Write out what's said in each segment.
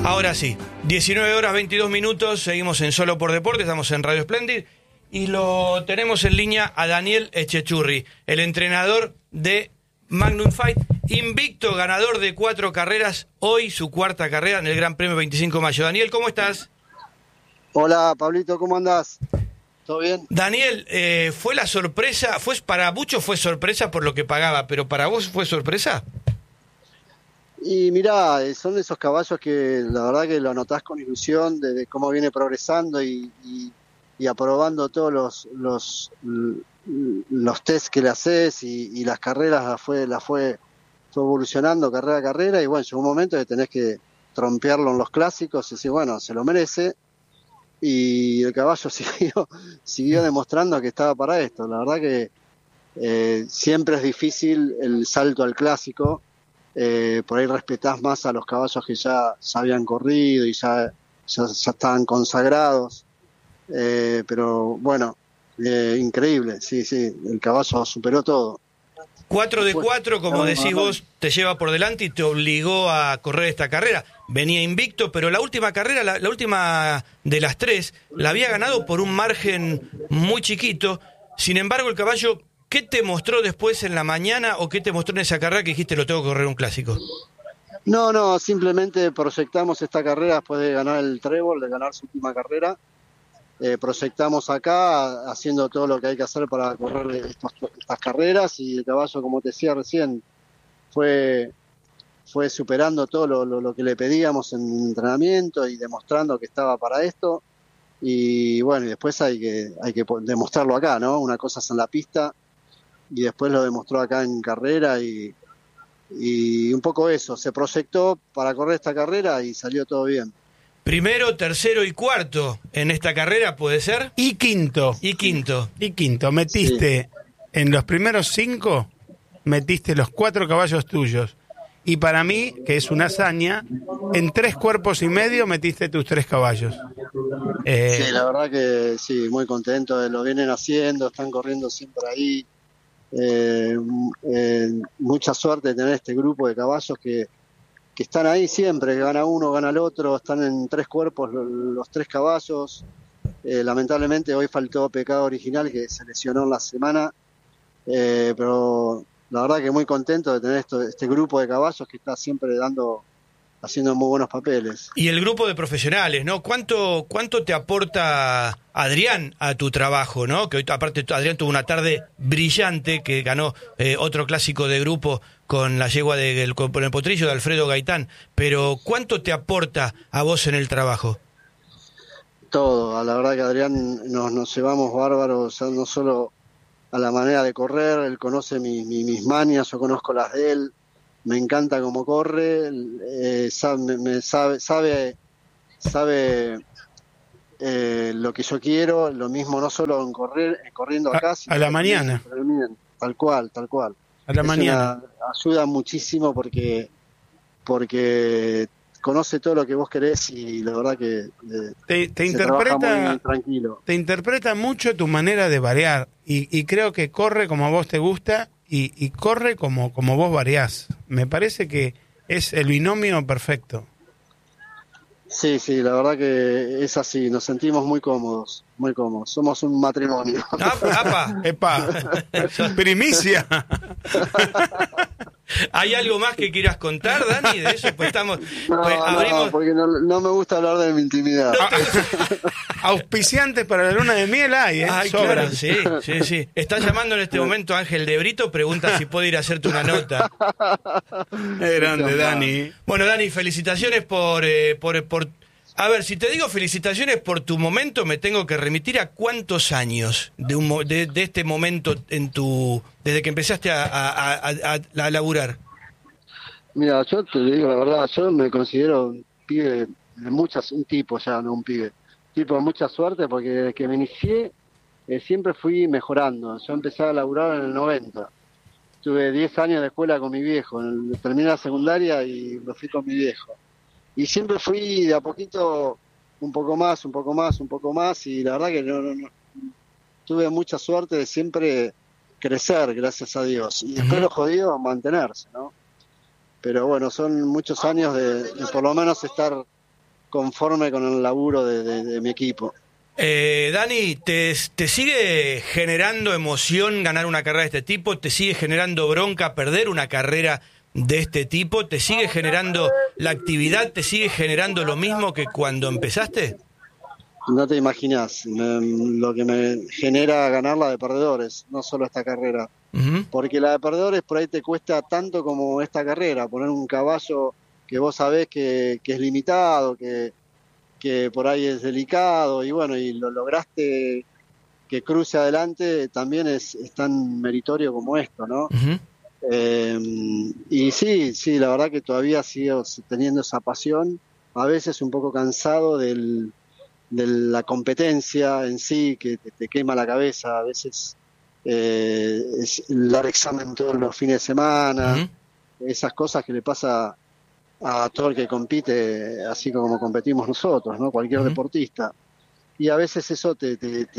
Ahora sí, 19 horas 22 minutos, seguimos en Solo por Deporte, estamos en Radio Splendid y lo tenemos en línea a Daniel Echechurri, el entrenador de Magnum Fight, invicto, ganador de 4 carreras, hoy su 4ª carrera en el Gran Premio 25 de mayo. Daniel, ¿cómo estás? Hola, Pablito, ¿cómo andás? ¿Todo bien? Daniel, ¿fue la sorpresa? Para muchos fue sorpresa por lo que pagaba, pero ¿para vos fue sorpresa? Y mirá, son esos caballos que la verdad que lo notás con ilusión de cómo viene progresando y aprobando todos los test que le haces y las carreras la fue evolucionando carrera a carrera y bueno, llegó un momento que tenés que trompearlo en los clásicos y decir, bueno, se lo merece y el caballo siguió demostrando que estaba para esto. La verdad que siempre es difícil el salto al clásico. Por ahí respetás más a los caballos que ya habían corrido y ya estaban consagrados, pero bueno, increíble, sí, el caballo superó todo. 4 de 4, como decís vos, te lleva por delante y te obligó a correr esta carrera. Venía invicto, pero la última carrera, la última de las 3, la había ganado por un margen muy chiquito. Sin embargo, el caballo, ¿qué te mostró después en la mañana o qué te mostró en esa carrera que dijiste lo tengo que correr un clásico? No, simplemente proyectamos esta carrera después de ganar el trébol, de ganar su última carrera. Proyectamos acá haciendo todo lo que hay que hacer para correr estas carreras y el caballo, como te decía recién, fue superando todo lo que le pedíamos en entrenamiento y demostrando que estaba para esto. Y bueno, y después hay que demostrarlo acá, ¿no? Una cosa es en la pista y después lo demostró acá en carrera y un poco eso, se proyectó para correr esta carrera y salió todo bien. Primero, tercero y cuarto en esta carrera, ¿puede ser? Y quinto. Metiste en los primeros 5, metiste los 4 caballos tuyos. Y para mí, que es una hazaña, en 3 cuerpos y medio metiste tus 3 caballos. Sí, la verdad que sí, muy contento, lo vienen haciendo, están corriendo siempre ahí. Mucha suerte de tener este grupo de caballos que están ahí siempre, que gana uno, gana el otro, están en 3 cuerpos los 3 caballos. Lamentablemente hoy faltó Pecado Original, que se lesionó en la semana, pero la verdad que muy contento de tener este grupo de caballos que está siempre haciendo muy buenos papeles. Y el grupo de profesionales, ¿no? ¿Cuánto te aporta Adrián a tu trabajo, ¿no? Que hoy, aparte, Adrián tuvo una tarde brillante, que ganó otro clásico de grupo con la yegua con el potrillo de Alfredo Gaitán. Pero ¿cuánto te aporta a vos en el trabajo? Todo, la verdad que Adrián nos llevamos bárbaros, ya no solo a la manera de correr, él conoce mis mañas, yo conozco las de él. Me encanta cómo corre, sabe lo que yo quiero, lo mismo no solo en corriendo acá, sino a la mañana. Tal cual. A la mañana. Ayuda muchísimo porque conoce todo lo que vos querés y la verdad que te interpreta muy tranquilo. Te interpreta mucho tu manera de variar y creo que corre como a vos te gusta y corre como vos variás. Me parece que es el binomio perfecto. Sí, la verdad que es así, nos sentimos muy cómodos, somos un matrimonio. ¡Epa! ¡Primicia! ¿Hay algo más que quieras contar, Dani? De eso, pues estamos... No, porque no me gusta hablar de mi intimidad. Auspiciantes para la luna de miel hay, ¿eh? Ay, claro, sí. Está llamando en este momento Ángel de Brito, pregunta si puede ir a hacerte una nota. Es grande, Dani. Bueno, Dani, felicitaciones por... A ver, si te digo felicitaciones por tu momento, me tengo que remitir a cuántos años de este momento desde que empezaste a laburar. Mira, yo te digo la verdad, yo me considero un pibe un tipo ya, no un pibe, tipo de mucha suerte porque desde que me inicié siempre fui mejorando. Yo empecé a laburar en el 90. Tuve 10 años de escuela con mi viejo, terminé la secundaria y me fui con mi viejo. Y siempre fui de a poquito un poco más y la verdad que no tuve mucha suerte de siempre crecer, gracias a Dios. Y después lo jodido mantenerse, ¿no? Pero bueno, son muchos años de por lo menos estar conforme con el laburo de mi equipo. Dani, ¿te sigue generando emoción ganar una carrera de este tipo? ¿Te sigue generando bronca perder una carrera de este tipo? ¿Te sigue generando la actividad? ¿Te sigue generando lo mismo que cuando empezaste? No te imaginas lo que me genera ganar la de perdedores, no solo esta carrera. Uh-huh. Porque la de perdedores por ahí te cuesta tanto como esta carrera, poner un caballo que vos sabés que es limitado, que por ahí es delicado, y bueno, y lo lograste que cruce adelante, también es tan meritorio como esto, ¿no? Uh-huh. Y sí, la verdad que todavía sigo teniendo esa pasión, a veces un poco cansado de la competencia en sí, que te quema la cabeza, a veces es dar examen todos los fines de semana, uh-huh. Esas cosas que le pasa a todo el que compite, así como competimos nosotros, ¿no? Cualquier uh-huh. deportista. Y a veces eso te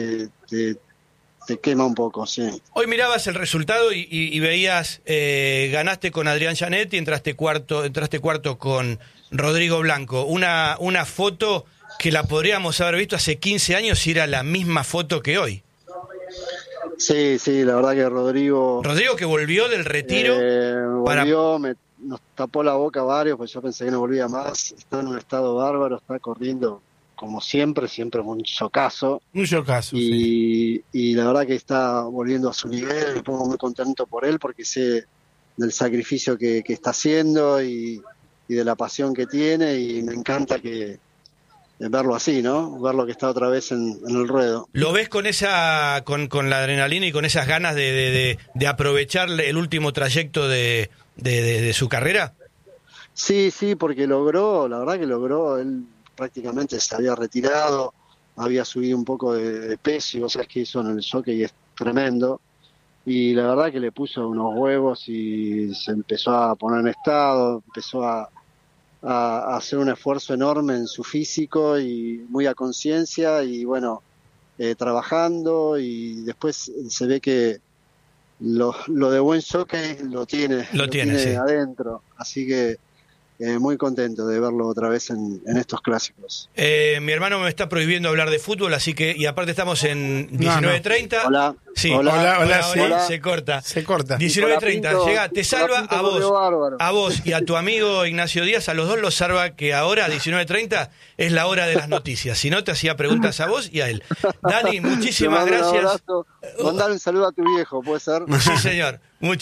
quema un poco, sí. Hoy mirabas el resultado y veías, ganaste con Adrián Janet y entraste cuarto con Rodrigo Blanco. Una foto que la podríamos haber visto hace 15 años y era la misma foto que hoy. Sí, la verdad que Rodrigo que volvió del retiro. Nos tapó la boca varios, pues yo pensé que no volvía más. Está en un estado bárbaro, está corriendo como siempre un chocazo. Un chocazo, sí. Y la verdad que está volviendo a su nivel, me pongo muy contento por él porque sé del sacrificio que está haciendo y de la pasión que tiene, y me encanta verlo así, ¿no? Verlo que está otra vez en el ruedo. ¿Lo ves con con la adrenalina y con esas ganas de aprovechar el último trayecto de su carrera? Sí, porque la verdad que logró, él prácticamente se había retirado, había subido un poco de peso, y vos sabés que hizo en el jockey es tremendo, y la verdad que le puso unos huevos y se empezó a poner en estado, empezó a hacer un esfuerzo enorme en su físico y muy a conciencia, y bueno, trabajando, y después se ve que lo de buen jockey lo tiene sí. adentro, así que muy contento de verlo otra vez en estos clásicos. Mi hermano me está prohibiendo hablar de fútbol, así que, y aparte estamos en 19:30. Hola. Sí. Hola. Se corta. 19:30. Llega, te salva a vos y a tu amigo Ignacio Díaz, a los dos los salva que ahora, 19:30, es la hora de las noticias. Si no, te hacía preguntas a vos y a él. Dani, muchísimas gracias. Mandar un saludo a tu viejo, ¿puede ser? Sí, señor. Me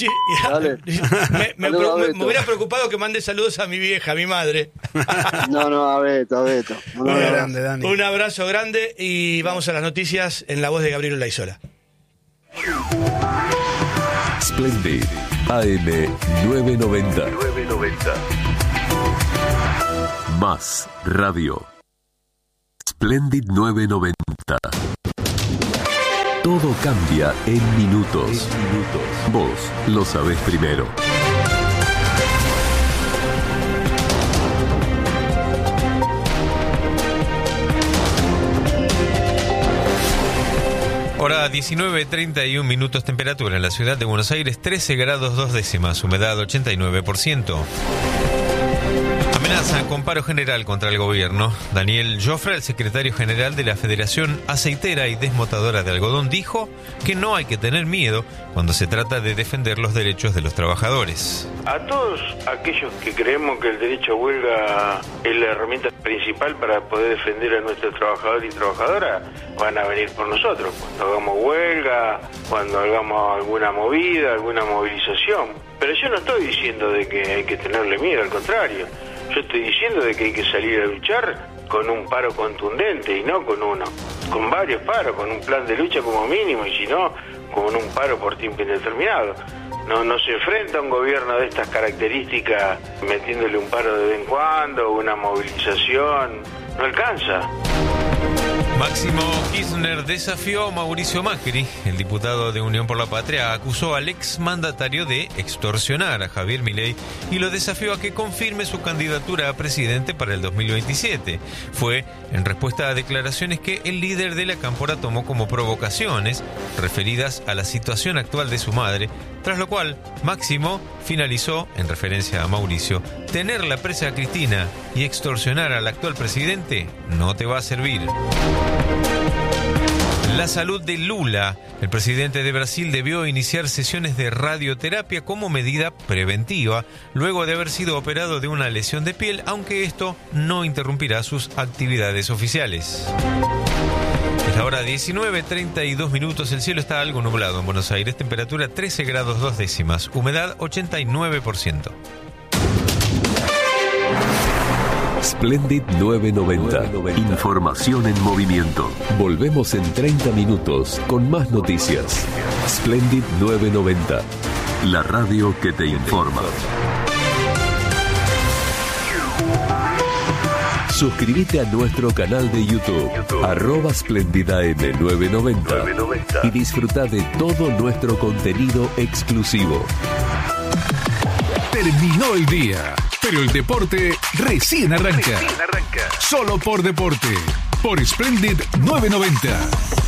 hubiera preocupado que mande saludos a mi vieja, a mi madre. No, a Beto. Grande, Dani. Un abrazo grande y vamos a las noticias en la voz de Gabriel Olaizola. Splendid AM 990. Más radio. Splendid 990. Todo cambia en minutos. Vos lo sabés primero. Hora 19:31 minutos, temperatura en la ciudad de Buenos Aires 13 grados 2 décimas, humedad 89%. Amenaza con paro general contra el gobierno. Daniel Joffre, el secretario general de la Federación Aceitera y Desmotadora de Algodón, dijo que no hay que tener miedo cuando se trata de defender los derechos de los trabajadores. A todos aquellos que creemos que el derecho a huelga es la herramienta principal para poder defender a nuestros trabajadores y trabajadoras, van a venir por nosotros cuando hagamos huelga, cuando hagamos alguna movida, alguna movilización. Pero yo no estoy diciendo de que hay que tenerle miedo, al contrario. Yo estoy diciendo de que hay que salir a luchar con un paro contundente y no con uno, con varios paros, con un plan de lucha como mínimo, y si no, con un paro por tiempo indeterminado. No se enfrenta a un gobierno de estas características metiéndole un paro de vez en cuando, una movilización, no alcanza. Máximo Kirchner desafió a Mauricio Macri. El diputado de Unión por la Patria acusó al exmandatario de extorsionar a Javier Milei y lo desafió a que confirme su candidatura a presidente para el 2027. Fue en respuesta a declaraciones que el líder de la Cámpora tomó como provocaciones referidas a la situación actual de su madre, tras lo cual Máximo finalizó, en referencia a Mauricio, tenerla presa a Cristina y extorsionar al actual presidente no te va a servir. La salud de Lula. El presidente de Brasil debió iniciar sesiones de radioterapia como medida preventiva, luego de haber sido operado de una lesión de piel, aunque esto no interrumpirá sus actividades oficiales. Es ahora 19:32 minutos. El cielo está algo nublado en Buenos Aires. Temperatura 13 grados 2 décimas. Humedad 89%. Splendid 990. Información en movimiento. Volvemos en 30 minutos con más noticias. Splendid 990. La radio que te informa. Suscríbete a nuestro canal de YouTube, @SplendidAM990 y disfruta de todo nuestro contenido exclusivo. Terminó el día, pero el deporte recién arranca. Solo por Deporte, por Splendid 990.